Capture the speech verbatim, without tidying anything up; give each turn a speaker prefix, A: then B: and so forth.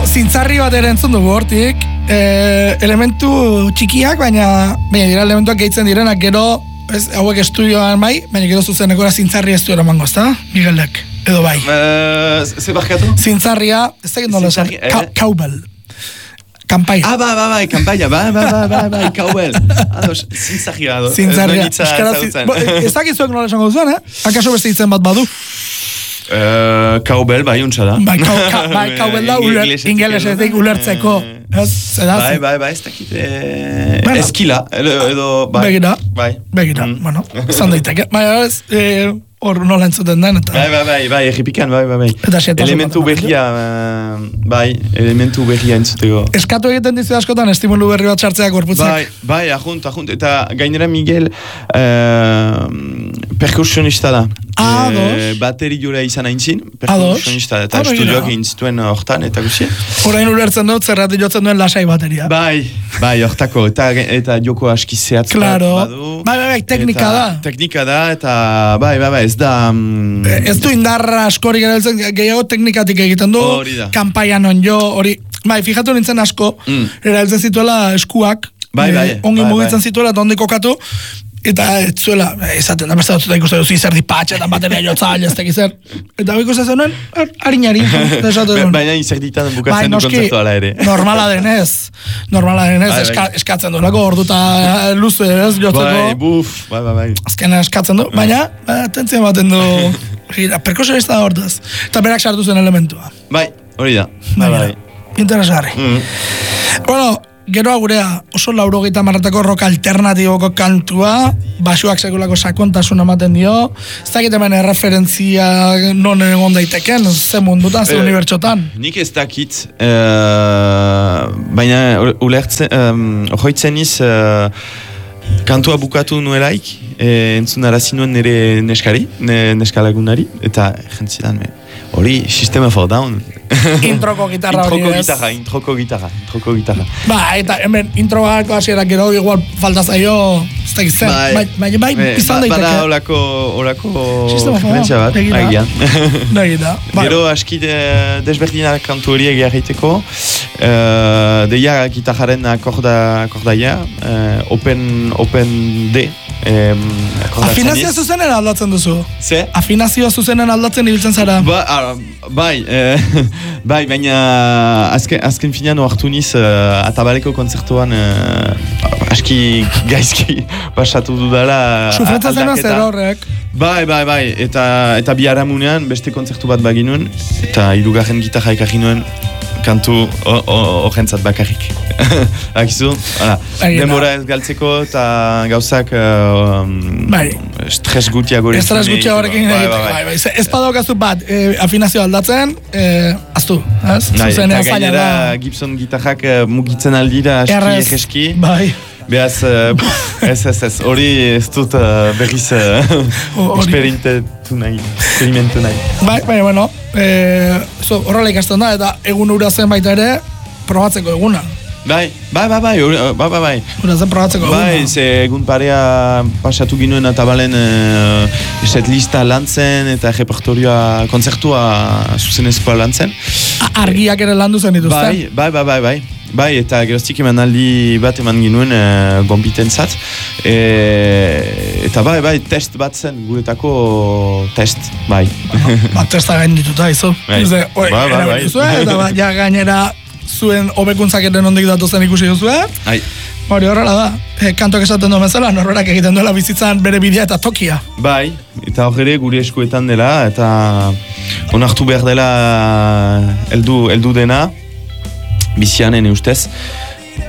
A: zintzarri bat ere entzun dugu hortik, e, elementu txikiak, baina, baina dira elementuak gehitzen direnak, gero, ez, hauek estudioan bai, baina gero zuzenekora zintzarria ez du eramango, ez da? Miguelek, edo bai.
B: Uh, ze barkatu?
A: Zintzarria, ez da gindola esan, kaubel. Kampai.
B: Ah, ba, ba, bai, kampaia, ba, ba, ba, ba, ba, kaubel. Ados, zintzarria, ados.
A: Zintzarria. Ez dakizuek nola esango duzuen, eh? Akaso beste hitzen bat badu?
B: Uh, kaubel, bai, untsa da.
A: Bai, ka, ka, bai kaubel da, ingelesetik ulertzeko.
B: Bai, bai, bai, ez dakit, eskila, edo, bai.
A: Begira,
B: bai.
A: Begira, bueno, zan daiteke. Baina ez, hor nola entzuten den, eta...
B: Bai, bai, bai, bai, egipikan, bai, bai, bai. Elementu berria, bai, elementu berria entzuteko.
A: Eskatu egiten dizu askotan, estimulu berri bat sartzea gorputzak.
B: Bai, bai, ajunt, ajunt, eta gainera Miguel perkursionista da.
A: Ados.
B: Bateri jura izan aintzin, perkursionista da, eta estudioak egin zituen hortan, eta guzi.
A: Horain ulertzen dut, zerratik jotzen duen lasai bateria.
B: Bai, bai, hortako, eta, eta joko aski zehatz
A: claro. Badu. Bai, bai, bai, teknika da.
B: Teknika da, eta bai, bai, bai, ez da... Um,
A: ez du indarra askorik erabiltzen, gehiago teknikatik egiten du.
B: Hori da.
A: Kampaian onjo, hori... Bai, fijatu nintzen asko, mm. erabiltzen zituela eskuak,
B: bai, bai,
A: ongi
B: bai,
A: mugitzen
B: bai.
A: Zituela, eta ondi kokatu, eta ez zuela, ezaten da beste dut ikusten duzi zer dipatxe, eta bateria jotza, ez tekiz zer. Eta ikusten zenuen, harinari.
B: Baina izerditan bukatzen du kontzertu ala ere.
A: Normala denez, normala denez, eska, eskatzen du, lako orduta luze, ez, jotzeko.
B: Bai, buf, bai, bai, bai.
A: Azken eskatzen du, baina, atentzia baten du, perkusionista da hortaz. Eta berak sartu zen elementua.
B: Bai, hori da. Bai, bai.
A: Interesgarri. Mm. Bueno, gero gurea oso laurogeita marratako rock alternatiboko kantua, basuak sekulako sakontasun ematen dio, ez dakit hemen erreferentzia non egon daiteken, ze mundutan, ze eh, unibertsotan.
B: Nik ez dakit, uh, baina ulertzen, um, ohoitzen iz, uh, kantua bukatu nuelaik, eh, entzun arazinuen nire neskari, ne, neskalagunari, eta jentzidan, hori, sistema for down.
A: Introko gitarra hori
B: ez. Gitarra, introko gitarra, introko gitarra.
A: Ba, eta hemen introako hasierak gero igual falta zaio, ez da gizzen, bai, bai, bai, izan daiteke.
B: Bada olako, olako referentzia bat, agian.
A: Nagida.
B: Gero aski desberdinak kantu horiek egiteko, deia gitarraren akorda, akordaia, open, open D,
A: afinazioa zuzenen aldatzen duzu?
B: Ze?
A: Afinazioa zuzenen aldatzen ibiltzen zara?
B: Ba, bai, bai, baina azken, azken finean oartu niz uh, atabaleko kontzertuan uh, aski gaizki pasatu dudala.
A: Sufretza zena zer horrek?
B: Bai, bai, bai, eta, eta biharamunean beste kontzertu bat baginuen, eta hirugarren gitarra ekarri nuen kantu horrentzat bakarrik. Akizu? Denbora ez galtzeko eta gauzak uh,
A: bai.
B: Stres gutiago.
A: Stres gutiago horrekin egiten. Ez padaukazu bat, afinazio aldatzen, aztu. Zuzenean zaila da.
B: Gibson gitarrak mugitzen aldira aski egeski.
A: Bai.
B: Beaz, ez, ez, ez, hori ez dut berriz experimentu nahi, experimentu nahi.
A: Bai, bai, bueno, horrela ikasten da, eta egun ura zen baita ere, probatzeko eguna.
B: Bai, bai, bai, bai, bai, bai, bai.
A: Ura zen probatzeko eguna.
B: Bai, ze egun parea pasatu ginuen eta balen setlista lantzen eta repertorioa, kontzertua zuzenezkoa lantzen.
A: Argiak ere landu zen dituzten?
B: Bai, bai, bai, bai, bai. Bai, eta geroztik eman aldi bat eman ginuen uh, gombitentzat. E, eta bai, bai, test bat zen, guretako test, bai.
A: Ba, testa gain dituta, izo.
B: Bai,
A: Ose, oi,
B: bai, bai, bai.
A: Zue, eta ba, ja gainera zuen hobekuntzak eren ondik datu zen ikusi duzue.
B: Ai.
A: Hori horrela da, e, kantoak esaten duen bezala, norberak egiten duela bizitzan bere bidea eta tokia.
B: Bai, eta hor ere gure eskuetan dela, eta onartu behar dela heldu, heldu dena, bizianen ustez.